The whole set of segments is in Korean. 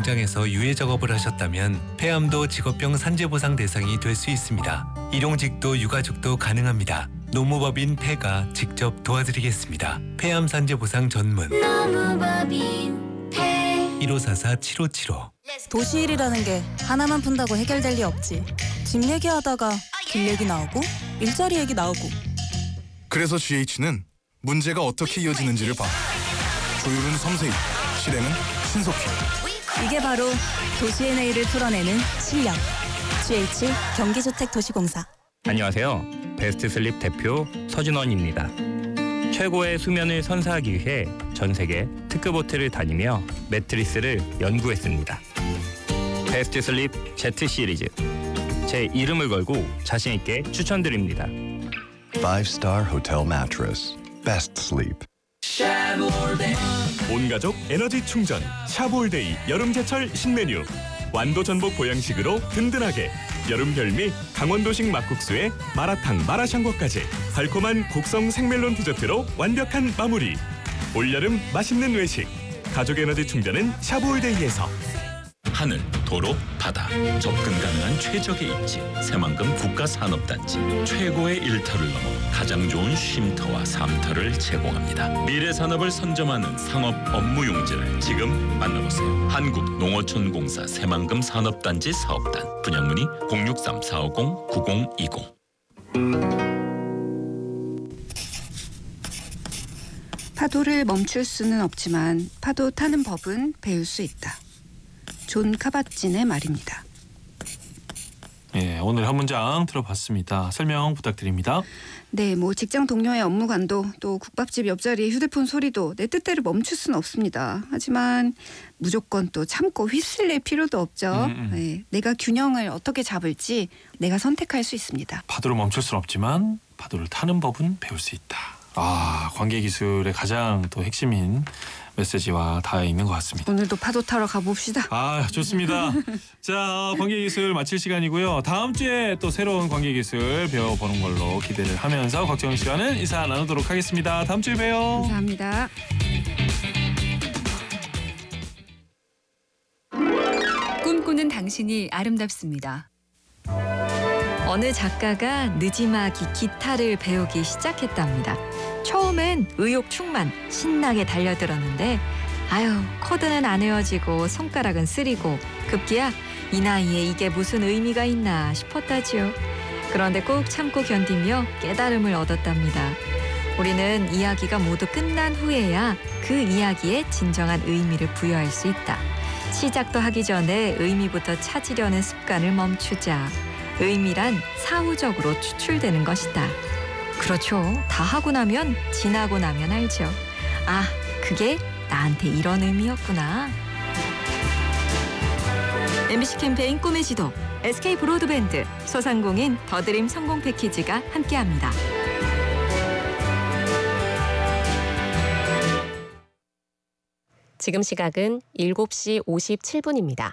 직장에서 유해 작업을 하셨다면 폐암도 직업병 산재보상 대상이 될 수 있습니다. 일용직도 유가족도 가능합니다. 노무법인 폐가 직접 도와드리겠습니다. 폐암 산재보상 전문 노무법인 폐 1544-7575. 도시일이라는 게 하나만 푼다고 해결될 리 없지. 집 얘기하다가 길 얘기 나오고 일자리 얘기 나오고. 그래서 GH는 문제가 어떻게 이어지는지를 봐. 조율은 섬세히, 실행은 신속히. 이게 바로 도시의 내일을 풀어내는 실력. GH 경기주택도시공사. 안녕하세요. 베스트슬립 대표 서진원입니다. 최고의 수면을 선사하기 위해 전 세계 특급 호텔을 다니며 매트리스를 연구했습니다. 베스트슬립 Z 시리즈. 제 이름을 걸고 자신 있게 추천드립니다. 5-star hotel mattress. Best sleep. 온가족 에너지 충전 샤브올데이 여름제철 신메뉴. 완도 전복 보양식으로 든든하게. 여름 별미 강원도식 막국수에 마라탕 마라샹궈까지 달콤한 곡성 생멜론 디저트로 완벽한 마무리. 올여름 맛있는 외식. 가족 에너지 충전은 샤브올데이에서. 하늘, 도로, 바다, 접근 가능한 최적의 입지, 새만금 국가산업단지. 최고의 일터를 넘어 가장 좋은 쉼터와 삶터를 제공합니다. 미래 산업을 선점하는 상업 업무 용지를 지금 만나보세요. 한국농어촌공사 새만금 산업단지 사업단. 분양문의 063-450-9020. 파도를 멈출 수는 없지만 파도 타는 법은 배울 수 있다. 존 카바진의 말입니다. 예, 오늘 한 문장 들어봤습니다. 설명 부탁드립니다. 네, 직장 동료의 업무 관도, 또 국밥집 옆자리의 휴대폰 소리도 내 뜻대로 멈출 수는 없습니다. 하지만 무조건 또 참고 휘둘릴 필요도 없죠. 네, 내가 균형을 어떻게 잡을지 내가 선택할 수 있습니다. 파도를 멈출 수는 없지만 파도를 타는 법은 배울 수 있다. 관계 기술의 가장 또 핵심인 메시지와 닿아 있는 것 같습니다. 오늘도 파도 타러 가봅시다. 좋습니다. 자, 관계 기술 마칠 시간이고요. 다음 주에 또 새로운 관계 기술 배워보는 걸로 기대를 하면서 곽정은 씨와는 인사 나누도록 하겠습니다. 다음 주에 봬요. 감사합니다. 꿈꾸는 당신이 아름답습니다. 어느 작가가 느지막이 기타를 배우기 시작했답니다. 처음엔 의욕 충만 신나게 달려들었는데 코드는 안 외워지고 손가락은 쓰리고 급기야 이 나이에 이게 무슨 의미가 있나 싶었다지요. 그런데 꾹 참고 견디며 깨달음을 얻었답니다. 우리는 이야기가 모두 끝난 후에야 그 이야기에 진정한 의미를 부여할 수 있다. 시작도 하기 전에 의미부터 찾으려는 습관을 멈추자. 의미란 사후적으로 추출되는 것이다. 그렇죠. 다 하고 나면 지나고 나면 알죠. 그게 나한테 이런 의미였구나. MBC 캠페인 꿈의 지도, SK 브로드밴드, 소상공인 더드림 성공 패키지가 함께합니다. 지금 시각은 7시 57분입니다.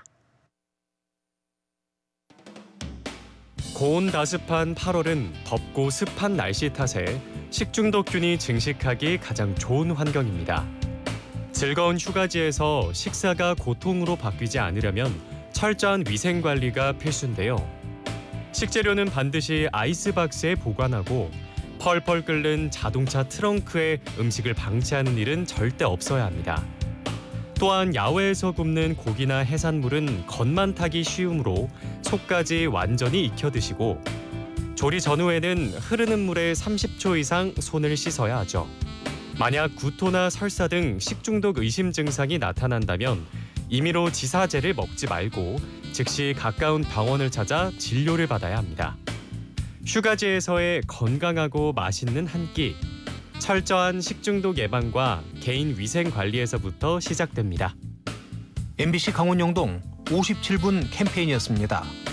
고온다습한 8월은 덥고 습한 날씨 탓에 식중독균이 증식하기 가장 좋은 환경입니다. 즐거운 휴가지에서 식사가 고통으로 바뀌지 않으려면 철저한 위생관리가 필수인데요. 식재료는 반드시 아이스박스에 보관하고 펄펄 끓는 자동차 트렁크에 음식을 방치하는 일은 절대 없어야 합니다. 또한 야외에서 굽는 고기나 해산물은 겉만 타기 쉬우므로 속까지 완전히 익혀 드시고 조리 전후에는 흐르는 물에 30초 이상 손을 씻어야 하죠. 만약 구토나 설사 등 식중독 의심 증상이 나타난다면 임의로 지사제를 먹지 말고 즉시 가까운 병원을 찾아 진료를 받아야 합니다. 휴가지에서의 건강하고 맛있는 한 끼. 철저한 식중독 예방과 개인 위생 관리에서부터 시작됩니다. MBC 강원 영동 57분 캠페인이었습니다.